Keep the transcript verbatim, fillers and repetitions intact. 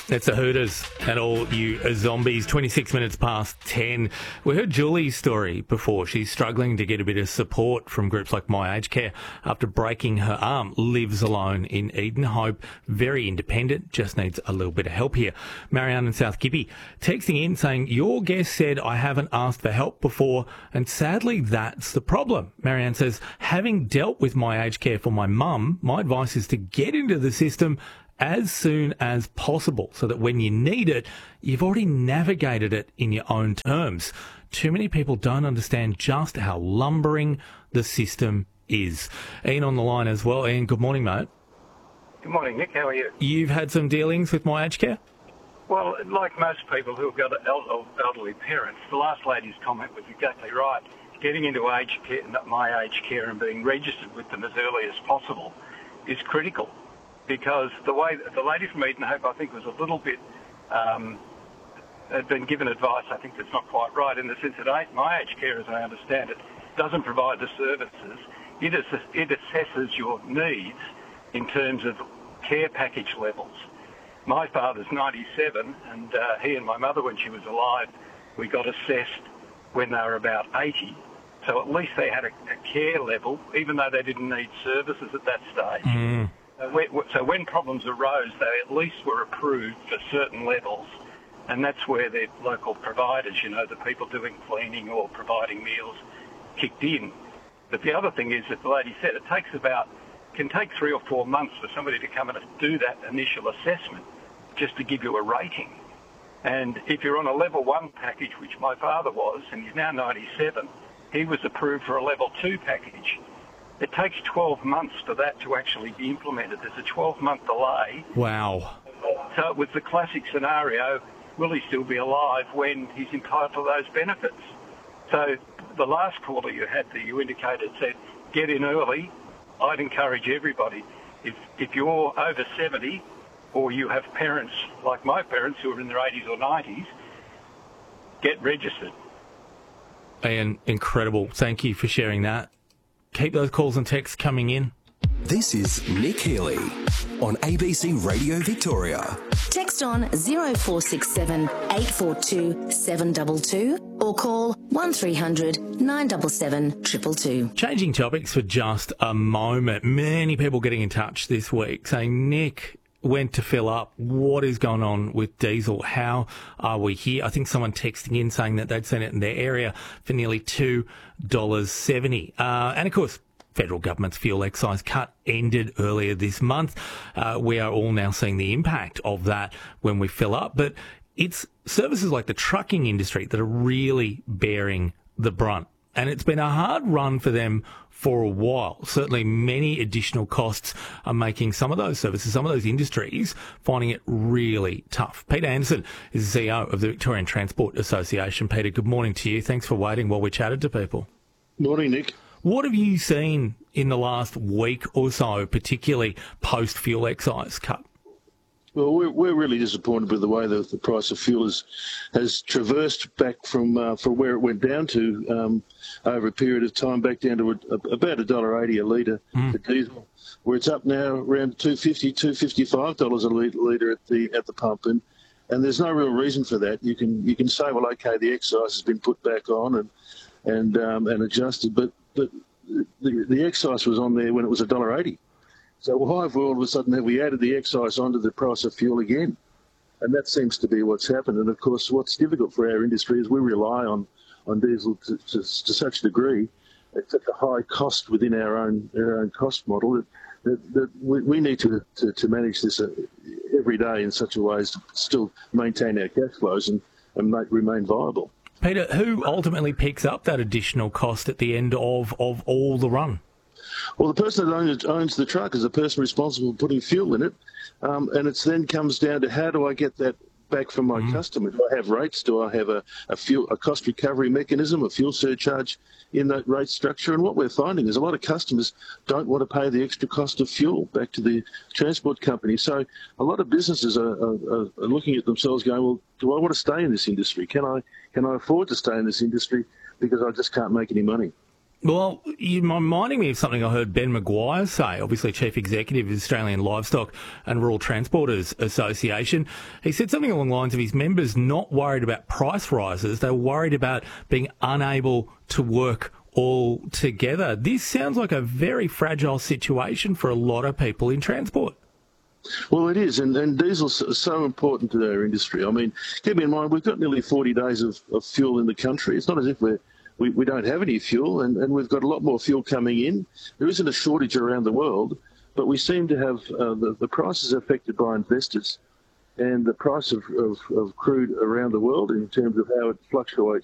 It's the Hooters and all you zombies. twenty-six minutes past ten. We heard Julie's story before. She's struggling to get a bit of support from groups like My Aged Care after breaking her arm. Lives alone in Eden Hope. Very independent. Just needs a little bit of help here. Marianne in South Gippy texting in saying, your guest said I haven't asked for help before, and sadly that's the problem. Marianne says, having dealt with My Aged Care for my mum, my advice is to get into the system as soon as possible so that when you need it, you've already navigated it in your own terms. Too many people don't understand just how lumbering the system is. Ian on the line as well. Ian, good morning, mate. Good morning, Nick. How are you? You've had some dealings with My Aged Care? Well, like most people who have got elderly parents, the last lady's comment was exactly right. Getting into aged care, My Aged Care and being registered with them as early as possible is critical. Because the way the lady from Eden Hope, I think, was a little bit, um, had been given advice, I think that's not quite right, in the sense that My Aged Care, as I understand it, doesn't provide the services. It, ass- it assesses your needs in terms of care package levels. My father's ninety-seven, and uh, he and my mother, when she was alive, we got assessed when they were about eighty. So at least they had a, a care level, even though they didn't need services at that stage. Mm. So when problems arose, they at least were approved for certain levels, and that's where their local providers, you know, the people doing cleaning or providing meals, kicked in. But the other thing is, as the lady said, it takes about, can take three or four months for somebody to come and do that initial assessment just to give you a rating. And if you're on a level one package, which my father was, and he's now ninety-seven, he was approved for a level two package. It takes twelve months for that to actually be implemented. There's a twelve-month delay. Wow. So it was the classic scenario, will he still be alive when he's entitled to those benefits? So the last caller you had that you indicated said, get in early. I'd encourage everybody, if, if you're over seventy or you have parents like my parents who are in their eighties or nineties, get registered. Ian, incredible. Thank you for sharing that. Keep those calls and texts coming in. This is Nick Healy on A B C Radio Victoria. Text on zero four six seven, eight four two, seven two two or call one three hundred, nine seven seven, two two two. Changing topics for just a moment. Many people getting in touch this week saying, Nick, went to fill up. What is going on with diesel? How are we here? I think someone texting in saying that they'd seen it in their area for nearly two dollars seventy. Uh, and of course, federal government's fuel excise cut ended earlier this month. Uh, we are all now seeing the impact of that when we fill up. But it's services like the trucking industry that are really bearing the brunt. And it's been a hard run for them for a while. Certainly many additional costs are making some of those services, some of those industries, finding it really tough. Peter Anderson is the C E O of the Victorian Transport Association. Peter, good morning to you. Thanks for waiting while we chatted to people. Morning, Nick. What have you seen in the last week or so, particularly post-fuel excise cut? Well, we're, we're really disappointed with the way that the price of fuel has, has traversed back from uh, from where it went down to um, over a period of time, back down to a, a, about one dollar eighty a litre mm. for diesel, where it's up now around two fifty, two fifty-five dollars a litre at the at the pump, and and there's no real reason for that. You can you can say, well, okay, the excise has been put back on and and um, and adjusted, but but the the excise was on there when it was one dollar eighty. So why have we all of a sudden have we added the excise onto the price of fuel again? And that seems to be what's happened. And of course, what's difficult for our industry is we rely on, on diesel to, to, to such a degree, at such a high cost within our own our own cost model that, that, that we, we need to, to, to manage this every day in such a way as to still maintain our cash flows and, and make, remain viable. Peter, who ultimately picks up that additional cost at the end of, of all the run? Well, the person that owns, owns the truck is the person responsible for putting fuel in it, um, and it then comes down to how do I get that back from my mm. customer? Do I have rates? Do I have a, a fuel a cost recovery mechanism, a fuel surcharge in that rate structure? And what we're finding is a lot of customers don't want to pay the extra cost of fuel back to the transport company. So a lot of businesses are, are, are looking at themselves going, well, do I want to stay in this industry? Can I can I afford to stay in this industry because I just can't make any money? Well, you're reminding me of something I heard Ben Maguire say, obviously Chief Executive of the Australian Livestock and Rural Transporters Association. He said something along the lines of his members not worried about price rises, they're worried about being unable to work all together. This sounds like a very fragile situation for a lot of people in transport. Well, it is, and, and diesel's so important to our industry. I mean, keep in mind, we've got nearly forty days of, of fuel in the country. It's not as if we're We, we don't have any fuel, and, and we've got a lot more fuel coming in. There isn't a shortage around the world, but we seem to have uh, the, the prices affected by investors and the price of, of, of crude around the world in terms of how it fluctuates